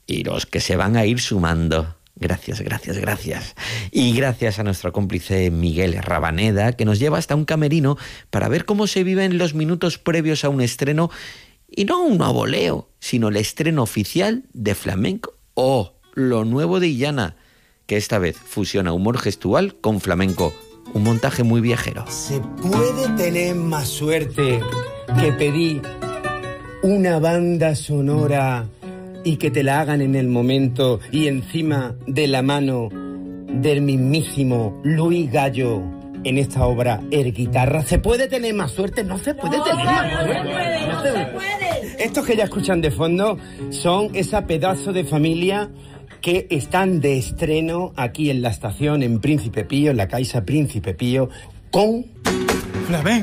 y los que se van a ir sumando. Gracias, gracias, gracias. Y gracias a nuestro cómplice Miguel Rabaneda, que nos lleva hasta un camerino para ver cómo se viven los minutos previos a un estreno, y no un nuevo Leo, sino el estreno oficial de Flamenco. Lo nuevo de Illana, que esta vez fusiona humor gestual con flamenco. Un montaje muy viajero. ¿Se puede tener más suerte que pedir una banda sonora y que te la hagan en el momento y encima de la mano del mismísimo Luis Gallo en esta obra Air Guitarra? ¿Se puede tener más suerte? No se puede tener más suerte. No se puede. Estos que ya escuchan de fondo son esa pedazo de familia que están de estreno aquí en la estación, en Príncipe Pío, en la Caixa Príncipe Pío, con flamenco,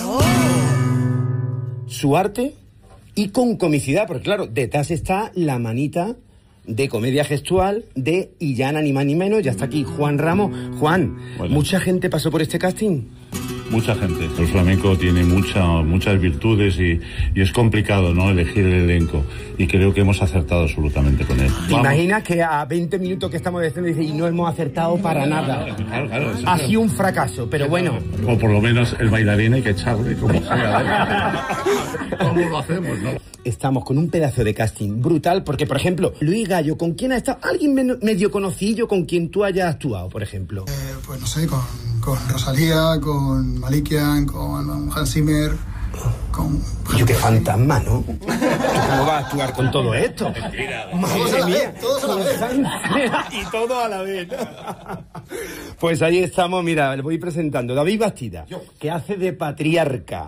su arte y con comicidad, porque claro, detrás está la manita de comedia gestual de Illana, ni más ni menos. Ya está aquí Juan Ramos. Juan, Hola. ¿Mucha gente pasó por este casting? Mucha gente. El flamenco tiene muchas virtudes y es complicado, ¿no?, elegir el elenco. Y creo que hemos acertado absolutamente con él. ¿Te imaginas que a 20 minutos que estamos de escena dice, y no hemos acertado para nada? Claro, Ha sido un fracaso, pero bueno. O por lo menos el bailarín hay que echarle como sea. ¿Cómo lo hacemos, no? Estamos con un pedazo de casting brutal, porque, por ejemplo, Luis Gallo, ¿con quién ha estado? ¿Alguien medio conocido con quien tú hayas actuado, por ejemplo? Pues no sé, con Rosalía, con Malikian, con Hans Zimmer, con... Yo, qué fantasma, ¿no? ¿Cómo vas a actuar con todo esto? Madre mía. Todos a la vez. Y todo a la vez. Pues ahí estamos, mira, le voy presentando. David Bastida, que hace de patriarca.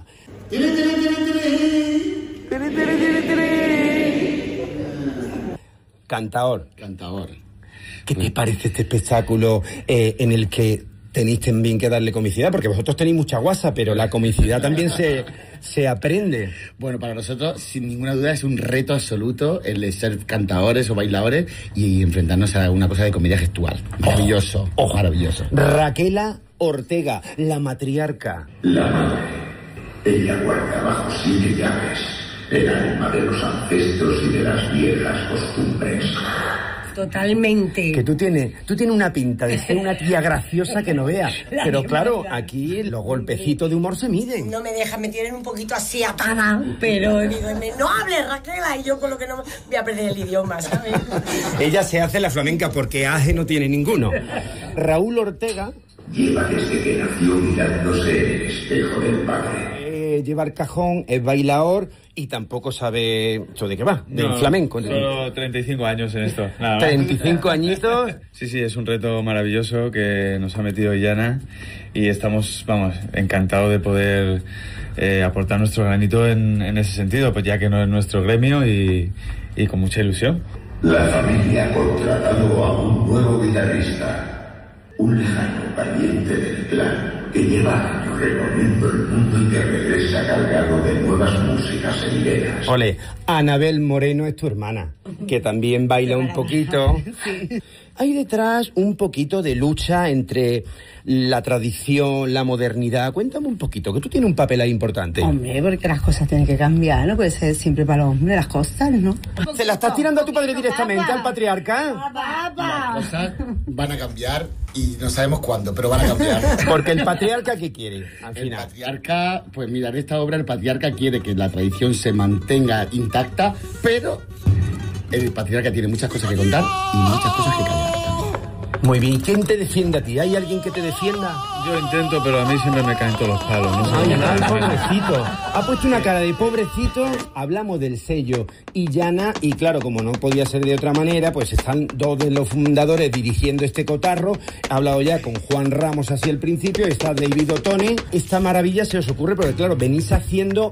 Cantaor. ¿Qué te parece este espectáculo en el que tenéis también que darle comicidad? Porque vosotros tenéis mucha guasa, pero la comicidad también se aprende. Bueno, para nosotros, sin ninguna duda, es un reto absoluto el de ser cantadores o bailadores y enfrentarnos a una cosa de comedia gestual. Maravilloso, maravilloso. Raquela Ortega, la matriarca. La madre, ella guarda bajo 7 llaves el alma de los ancestros y de las viejas costumbres. Totalmente. Que tú tienes una pinta de ser una tía graciosa que no veas. Pero claro, aquí los golpecitos de humor se miden. No me deja, me tienen un poquito así atada, pero digo, no hables, Raquela, y yo con lo que no voy a perder el idioma, ¿sabes? Ella se hace la flamenca porque aje no tiene ninguno. Raúl Ortega lleva desde que nació mirándose en el espejo del padre. Lleva el cajón, es bailador y tampoco sabe eso de qué va, del flamenco. Solo 35 años en esto. Nada más. 35 añitos. Sí, es un reto maravilloso que nos ha metido Illana y estamos, encantados de poder aportar nuestro granito en ese sentido, pues ya que no es nuestro gremio y con mucha ilusión. La familia ha contratado a un nuevo guitarrista, un lejano pariente del clan que lleva años recorriendo el mundo y que regresa cargado de nuevas músicas e ideas. Ole, Anabel Moreno es tu hermana, que también baila un poquito. Sí. Hay detrás un poquito de lucha entre la tradición, la modernidad. Cuéntame un poquito, que tú tienes un papel ahí importante. Hombre, porque las cosas tienen que cambiar, no puede ser siempre para los hombres las cosas, ¿no? ¿Se la estás tirando a tu padre directamente, al patriarca? Las cosas van a cambiar y no sabemos cuándo, pero van a cambiar. Porque el patriarca, ¿qué quiere al final? El patriarca, pues mira, en esta obra el patriarca quiere que la tradición se mantenga intacta, pero el patriarca tiene muchas cosas que contar y muchas cosas que callar. Muy bien, ¿quién te defiende a ti? ¿Hay alguien que te defienda? Yo intento, pero a mí siempre me caen todos los palos. No sé. Ay, pobrecito. Ha puesto una cara de pobrecito. Hablamos del sello Illana y claro, como no podía ser de otra manera, pues están dos de los fundadores dirigiendo este cotarro. He hablado ya con Juan Ramos así al principio, está David Otone. Esta maravilla se os ocurre porque claro, venís haciendo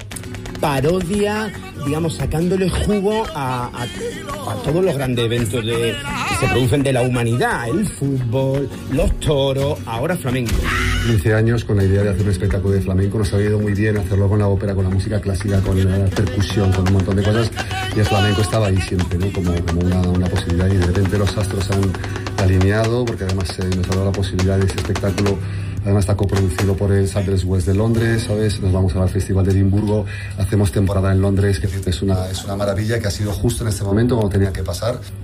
parodia, digamos, sacándole jugo a todos los grandes eventos que se producen de la humanidad, el fútbol, los toros, ahora flamenco. 15 años con la idea de hacer un espectáculo de flamenco, nos ha ido muy bien hacerlo con la ópera, con la música clásica, con la percusión, con un montón de cosas, y el flamenco estaba ahí siempre, ¿no? como una posibilidad, y de repente los astros han alineado, porque además nos ha dado la posibilidad de ese espectáculo. Además está coproducido por el Sanders West de Londres, ¿sabes? Nos vamos al Festival de Edimburgo, hacemos temporada en Londres, que es una maravilla, que ha sido justo en este momento como tenía que pasar.